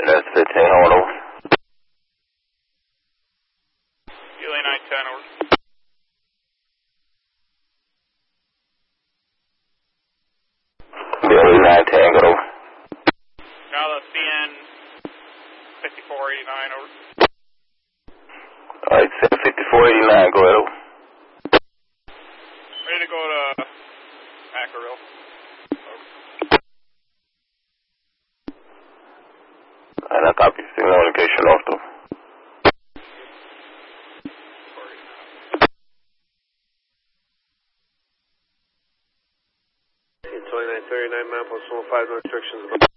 That's 15, hold over. Ely 910 over. Billy 910, go over. Now the CN 5489 over. Alright, 5489, go ahead over. Ready to go to Ackerville. And I copy signal indication off though. 2939, man, post 105, no restrictions.